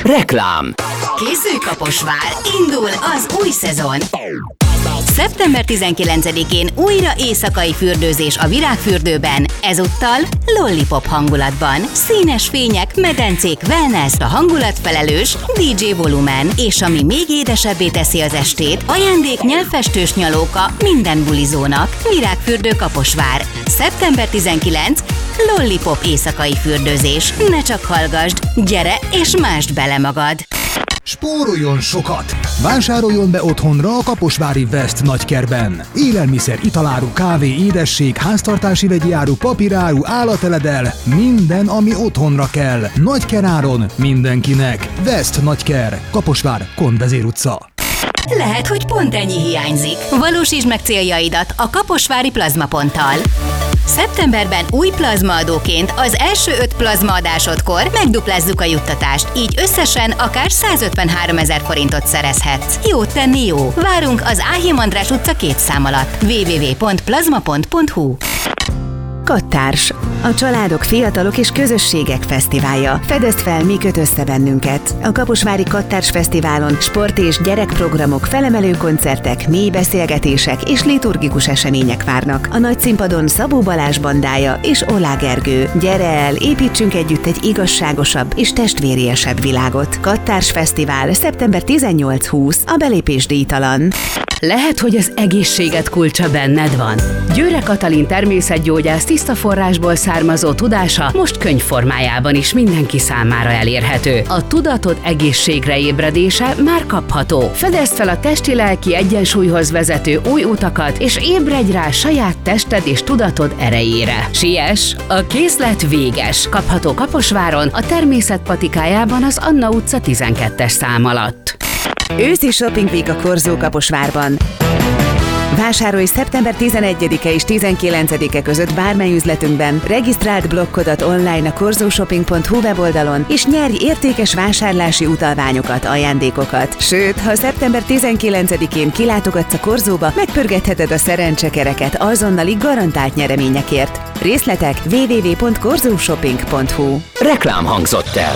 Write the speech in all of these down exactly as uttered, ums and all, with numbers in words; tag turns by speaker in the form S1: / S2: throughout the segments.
S1: Reklám.
S2: Készülj Kaposvár, indul az új szezon! szeptember tizenkilencedikén újra éjszakai fürdőzés a Virágfürdőben, ezúttal Lollipop hangulatban. Színes fények, medencék, wellness, a hangulatfelelős dé dzsé Volumen, és ami még édesebbé teszi az estét, ajándék nyelvfestős nyalóka minden bulizónak. Virágfürdő Kaposvár. szeptember tizenkilencedike Lollipop éjszakai fürdőzés. Ne csak hallgasd, gyere és másd bele magad!
S3: Spóroljon sokat! Vásároljon be otthonra a kaposvári West nagykerben. Élelmiszer, italáru, kávé, édesség, háztartási vegyi áru, papíráru, állateledel, minden, ami otthonra kell. Nagykeráron mindenkinek. West nagyker, Kaposvár, Konvezér utca.
S2: Lehet, hogy pont ennyi hiányzik. Valósítsd meg céljaidat a Kaposvári Plazmaponttal. Szeptemberben új plazmaadóként az első öt plazmaadásodkor megduplázzuk a juttatást, így összesen akár százötvenháromezer forintot szerezhetsz. Jót tenni jó! Várunk az Áhim András utca két szám alatt. double-u double-u double-u pont plazmapont pont hu.
S4: Kattárs, a családok, fiatalok és közösségek fesztiválja. Fedezd fel, mi köt össze bennünket. A Kaposvári Kattárs Fesztiválon sport és gyerekprogramok, felemelő koncertek, mély beszélgetések és liturgikus események várnak. A nagy színpadon Szabó Balázs bandája és Olá Gergő. Gyere el, építsünk együtt egy igazságosabb és testvériesebb világot. Kattárs Fesztivál szeptember tizennyolc-húsz, a belépés díjtalan.
S5: Lehet, hogy az egészséged kulcsa benned van. Győre Katalin természetgyógyász tiszta forrásból származó tudása most könyvformájában is mindenki számára elérhető. A tudatod egészségre ébredése már kapható. Fedezd fel a testi-lelki egyensúlyhoz vezető új utakat, és ébredj rá saját tested és tudatod erejére. Siess, a készlet véges. Kapható Kaposváron, a Természet patikájában az Anna utca tizenkettes szám alatt.
S4: Őszi Shopping Week a Korzó Kaposvárban. Vásárolj szeptember tizenegyedike és tizenkilencedike között bármely üzletünkben, regisztráld blokkodat online a korzóshopping pont hu weboldalon, és nyerj értékes vásárlási utalványokat, ajándékokat. Sőt, ha szeptember tizenkilencedikén kilátogatsz a Korzóba, megpörgetheted a szerencsekereket azonnali garantált nyereményekért. Részletek double-u double-u double-u pont korzóshopping pont hu.
S1: Reklám hangzott el.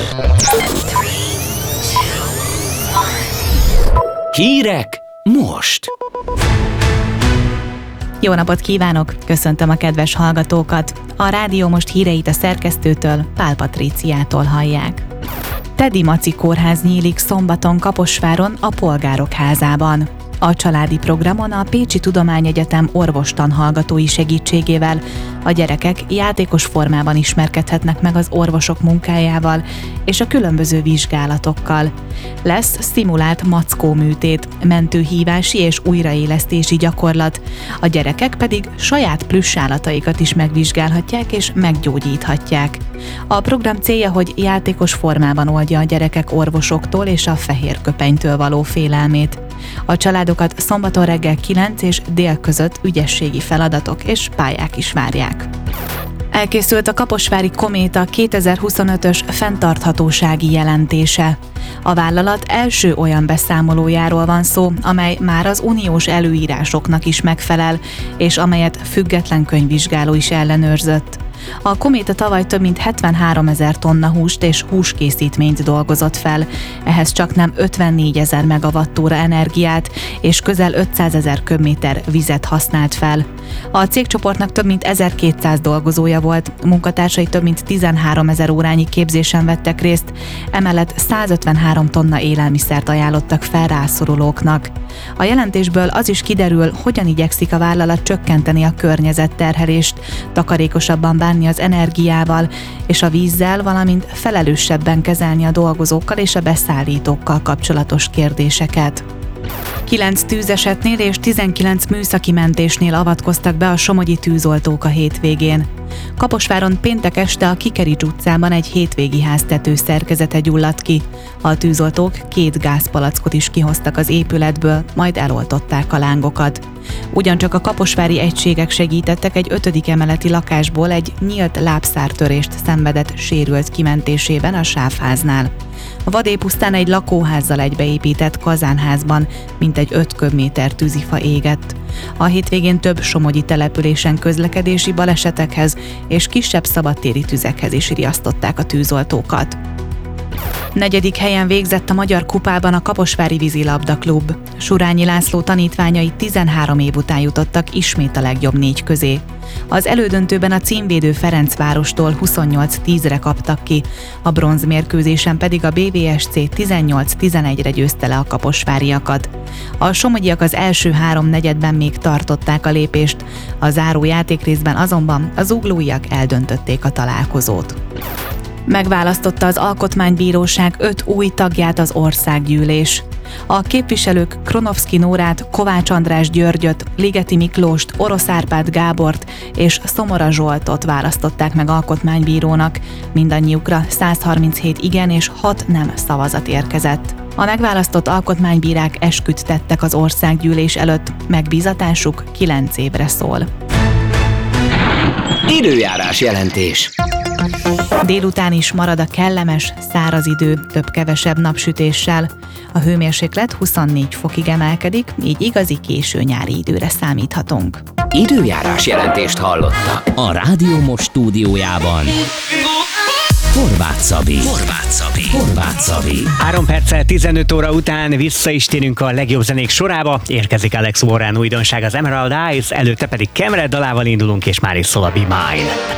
S1: Hírek most.
S6: Jó napot kívánok! Köszöntöm a kedves hallgatókat! A Rádió Most híreit a szerkesztőtől, Pál Patríciától hallják. Tedi Maci kórház nyílik szombaton Kaposváron, a Polgárok házában. A családi programon a Pécsi Tudományegyetem orvostanhallgatói segítségével a gyerekek játékos formában ismerkedhetnek meg az orvosok munkájával és a különböző vizsgálatokkal. Lesz szimulált mackóműtét, mentőhívási és újraélesztési gyakorlat, a gyerekek pedig saját plüssállataikat is megvizsgálhatják és meggyógyíthatják. A program célja, hogy játékos formában oldja a gyerekek orvosoktól és a fehér köpenytől való félelmét. A családokat szombaton reggel kilenc és dél között ügyességi feladatok és pályák is várják. Elkészült a Kaposvári Kométa kétezer-huszonötös fenntarthatósági jelentése. A vállalat első olyan beszámolójáról van szó, amely már az uniós előírásoknak is megfelel, és amelyet független könyvvizsgáló is ellenőrzött. A Kométa tavaly több mint hetvenháromezer tonna húst és húskészítményt dolgozott fel, ehhez csaknem ötvennégyezer megawattóra energiát és közel ötszázezer köbméter vizet használt fel. A cégcsoportnak több mint ezerkétszáz dolgozója volt, munkatársai több mint tizenháromezer órányi képzésen vettek részt, emellett százötvenhárom tonna élelmiszert ajánlottak fel rászorulóknak. A jelentésből az is kiderül, hogyan igyekszik a vállalat csökkenteni a környezetterhelést, takarékosabban bánni az energiával és a vízzel, valamint felelősebben kezelni a dolgozókkal és a beszállítókkal kapcsolatos kérdéseket. Kilenc tűzesetnél és tizenkilenc műszaki mentésnél avatkoztak be a somogyi tűzoltók a hétvégén. Kaposváron péntek este a Kikerics utcában egy hétvégi háztető szerkezete gyulladt ki. A tűzoltók két gázpalackot is kihoztak az épületből, majd eloltották a lángokat. Ugyancsak a kaposvári egységek segítettek egy ötödik emeleti lakásból egy nyílt lábszártörést szenvedett sérült kimentésében a sávháznál. A vadépusztán egy lakóházzal egybeépített kazánházban mintegy öt köbméter tűzifa égett. A hétvégén több somogyi településen közlekedési balesetekhez és kisebb szabadtéri tüzekhez is riasztották a tűzoltókat. Negyedik helyen végzett a Magyar Kupában a Kaposvári Vízilabda Klub. Surányi László tanítványai tizenhárom év után jutottak ismét a legjobb négy közé. Az elődöntőben a címvédő Ferencvárostól huszonnyolc tízre kaptak ki, a bronzmérkőzésen pedig a bé vé es cé tizennyolc tizenegyre győzte le a kaposváriakat. A somogyiak az első három negyedben még tartották a lépést, a záró játékrészben azonban az zuglóiak eldöntötték a találkozót. Megválasztotta az Alkotmánybíróság öt új tagját az Országgyűlés. A képviselők Kronovszky Nórát, Kovács András Györgyöt, Ligeti Miklóst, Orosz Árpád Gábort és Szomora Zsoltot választották meg alkotmánybírónak. Mindannyiukra száz harminchét igen és hat nem szavazat érkezett. A megválasztott alkotmánybírák esküt tettek az Országgyűlés előtt, megbízatásuk kilenc évre szól.
S1: Időjárás jelentés.
S6: Délután is marad a kellemes, száraz idő, több-kevesebb napsütéssel. A hőmérséklet huszonnégy fokig emelkedik, így igazi késő nyári időre számíthatunk.
S1: Időjárás jelentést hallotta a Rádió Most stúdiójában. Horváth Szabi. Horváth Szabi. Horváth Szabi.
S7: Három perccel tizenöt óra után vissza is térünk a legjobb zenék sorába. Érkezik Alex Warren újdonság, az Emerald Eyes, előtte pedig Kemred dalával indulunk, és már is szól a Be Mine.